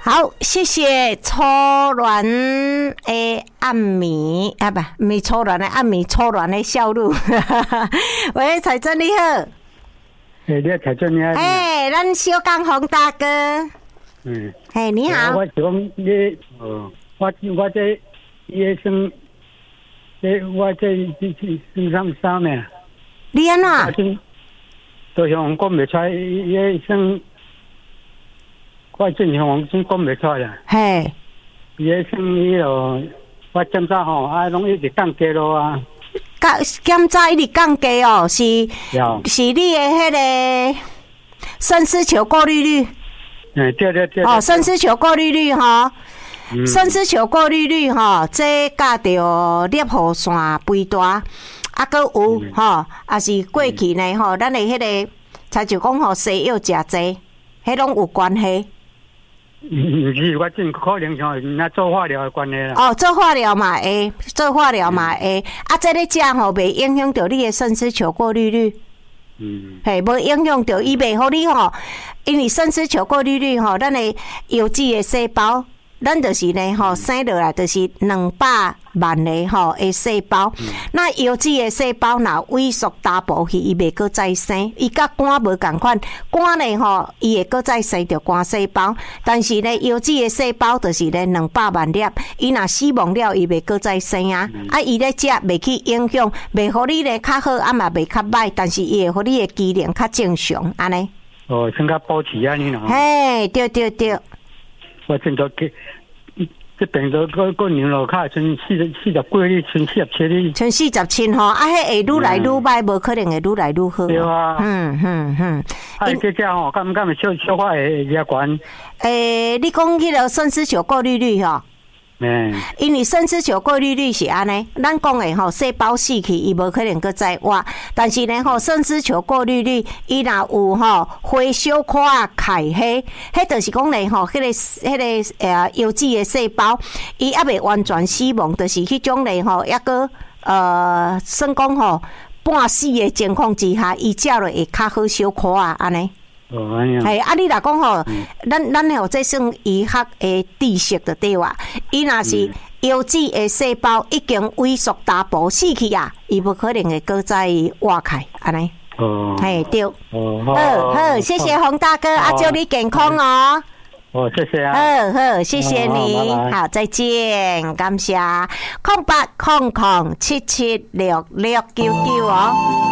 好，谢谢初恋的暗暝啊，不是初恋的暗暝，初恋的笑露。喂，彩珍你好。 你彩珍你好。 咱小港洪大哥。你好。 我是讲你，我这医生，我这生啥呢？ 你安怎？ 都像讲袂出，医生。我正常我先讲袂出啦。 嘿， 伊生迄落，我检查吼，拢一直降低咯啊。 检查一直降低哦，是你的迄个肾丝球过滤率。 对。 哦，肾丝球过滤率吼，肾丝球过滤率吼，这甲着粒雨线肥大，搁有吼，也是过去呢吼，咱的迄个，才就讲吼，西药食济，迄拢有关系。 是，我真可能像那做化疗的关系啦。 哦，做化疗嘛会，做化疗嘛会。这个食吼，袂影响到你的肾丝球过滤率。嘿，无影响到，伊袂互你吼，因为肾丝球过滤率吼，咱的有机的细胞，咱就是呢吼，生落来就是200万个吼的细胞。那有机的细胞若萎缩大部去，伊袂搁再生。伊甲肝无共款，肝呢吼，伊会搁再生着肝细胞。但是呢，有机的细胞就是呢200万粒，伊若死亡了，伊袂搁再生啊。伊咧食袂去影响，袂互你呢较好，嘛袂较歹，但是伊会互你的机能较正常，安尼。 哦，先较保持安尼咯。 嘿，对。 我真多这病都过年了，卡剩40几日，剩47日， 剩47吼，迄会愈来愈歹，无可能会愈来愈好。 对啊。这只吼，敢会小可会也悬？ 你讲迄个肾丝球过滤率吼？因为肾丝球过滤率是安尼，咱讲的吼，细胞死去，伊无可能搁再活。但是呢吼，肾丝球过滤率，伊若有吼灰小块揩黑，迄就是讲呢吼，迄个有机的细胞，伊还未完全死亡，就是迄种呢吼，抑个算讲吼半死的情况之下，伊食落会较好小块安尼。嘿，你若讲吼，咱吼这算医学的知识就对哇。伊若是有机的细胞已经萎缩大部死去啊，伊无可能会搁再活开安尼。嘿，对。好，谢谢洪大哥，祝你健康哦。 谢谢啊。 好，谢谢你，好，再见，感谢。0800776699哦。